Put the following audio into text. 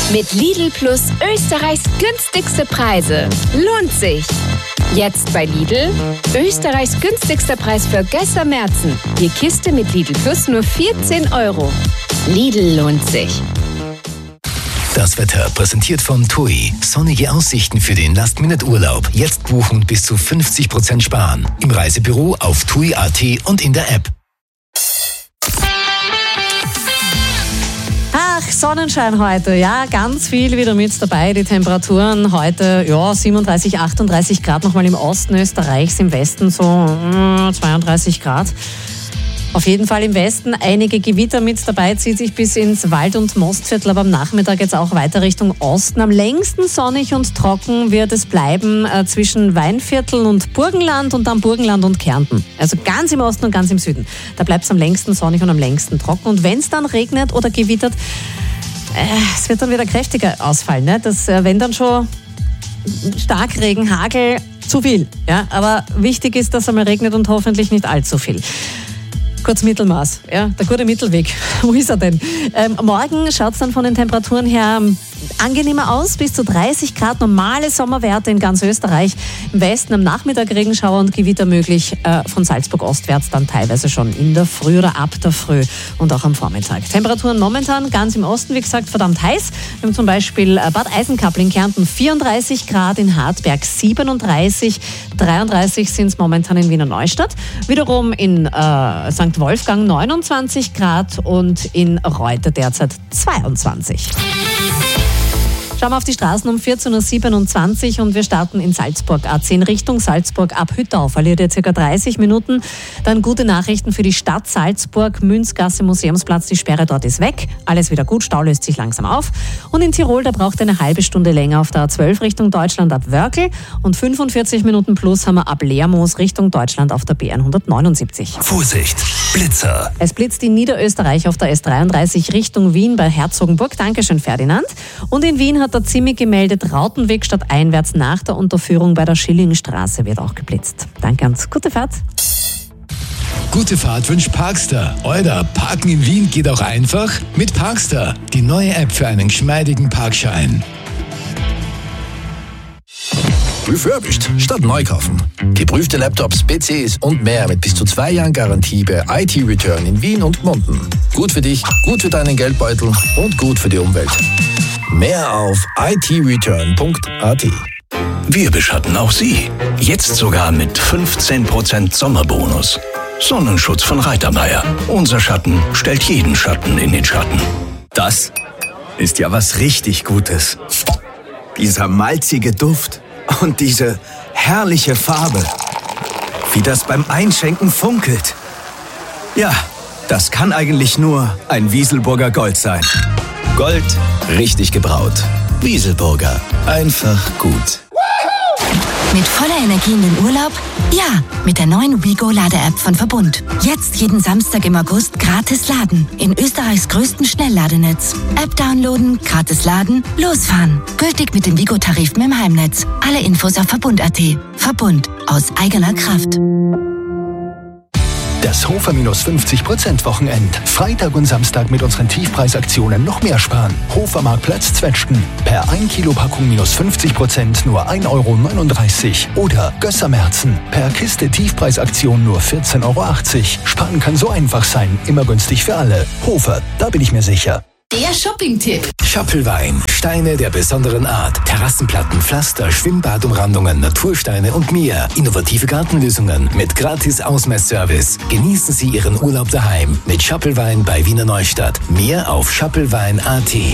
Mit Lidl Plus Österreichs günstigste Preise. Lohnt sich! Jetzt bei Lidl. Österreichs günstigster Preis für Gösser Märzen. Die Kiste mit Lidl Plus nur 14 €. Lidl lohnt sich. Das Wetter präsentiert von TUI. Sonnige Aussichten für den Last-Minute-Urlaub. Jetzt buchen und bis zu 50% sparen. Im Reisebüro, auf TUI.at und in der App. Ach, Sonnenschein heute. Ja, ganz viel wieder mit dabei. Die Temperaturen heute, 37, 38 Grad. Nochmal im Osten Österreichs, im Westen so 32 Grad. Auf jeden Fall im Westen einige Gewitter mit dabei, zieht sich bis ins Wald- und Mostviertel, aber am Nachmittag jetzt auch weiter Richtung Osten. Am längsten sonnig und trocken wird es bleiben zwischen Weinviertel und Burgenland und dann Burgenland und Kärnten. Also ganz im Osten und ganz im Süden. Da bleibt es am längsten sonnig und am längsten trocken. Und wenn es dann regnet oder gewittert, es wird dann wieder kräftiger ausfallen. Ne? Das, wenn dann schon Starkregen, Hagel, zu viel. Ja? Aber wichtig ist, dass es einmal regnet und hoffentlich nicht allzu viel. Kurz Mittelmaß, ja, der gute Mittelweg. Wo ist er denn? Morgen schaut es dann von den Temperaturen her angenehmer aus, bis zu 30 Grad, normale Sommerwerte in ganz Österreich. Im Westen am Nachmittag Regenschauer und Gewitter möglich, von Salzburg ostwärts dann teilweise schon in der Früh oder ab der Früh und auch am Vormittag. Temperaturen momentan ganz im Osten, wie gesagt, verdammt heiß. Wir haben zum Beispiel Bad Eisenkapel in Kärnten 34 Grad, in Hartberg 37, 33 sind es momentan in Wiener Neustadt. Wiederum in St. Wolfgang 29 Grad und in Reute derzeit 22. Schauen wir auf die Straßen um 14.27 Uhr und wir starten in Salzburg. A10 Richtung Salzburg ab Hüttau. Verliert ihr ca. 30 Minuten. Dann gute Nachrichten für die Stadt Salzburg. Münzgasse, Museumsplatz, die Sperre dort ist weg. Alles wieder gut, Stau löst sich langsam auf. Und in Tirol, da braucht ihr eine halbe Stunde länger auf der A12 Richtung Deutschland ab Wörgl. Und 45 Minuten plus haben wir ab Lermoos Richtung Deutschland auf der BN 179. Vorsicht, Blitzer. Es blitzt in Niederösterreich auf der S33 Richtung Wien bei Herzogenburg. Dankeschön, Ferdinand. Und in Wien hat der Zimmi gemeldet, Rautenweg statt einwärts nach der Unterführung bei der Schillingstraße wird auch geblitzt. Danke und gute Fahrt. Gute Fahrt wünscht Parkstar. Oder Parken in Wien geht auch einfach mit Parkstar. Die neue App für einen geschmeidigen Parkschein. Refurbished statt neu kaufen. Geprüfte Laptops, PCs und mehr mit bis zu 2 Jahren Garantie bei IT-Return in Wien und Gmunden. Gut für dich, gut für deinen Geldbeutel und gut für die Umwelt. Mehr auf itreturn.at. Wir beschatten auch Sie. Jetzt sogar mit 15% Sommerbonus. Sonnenschutz von Reitermeier. Unser Schatten stellt jeden Schatten in den Schatten. Das ist ja was richtig Gutes. Dieser malzige Duft und diese herrliche Farbe. Wie das beim Einschenken funkelt. Ja, das kann eigentlich nur ein Wieselburger Gold sein. Gold, richtig gebraut. Wieselburger, einfach gut. Mit voller Energie in den Urlaub? Ja, mit der neuen WeGo-Lade-App von Verbund. Jetzt jeden Samstag im August gratis laden. In Österreichs größten Schnellladenetz. App downloaden, gratis laden, losfahren. Gültig mit dem WeGo-Tarif im Heimnetz. Alle Infos auf Verbund.at. Verbund, aus eigener Kraft. Das Hofer -50% Wochenend. Freitag und Samstag mit unseren Tiefpreisaktionen noch mehr sparen. Hofer Marktplatz Zwetschgen. Per 1 Kilo Packung -50% nur 1,39 € Oder Gösser Märzen. Per Kiste Tiefpreisaktion nur 14,80 €. Sparen kann so einfach sein. Immer günstig für alle. Hofer, da bin ich mir sicher. Der Shopping-Tipp. Schappelwein. Steine der besonderen Art. Terrassenplatten, Pflaster, Schwimmbadumrandungen, Natursteine und mehr. Innovative Gartenlösungen mit gratis Ausmessservice. Genießen Sie Ihren Urlaub daheim mit Schappelwein bei Wiener Neustadt. Mehr auf schappelwein.at.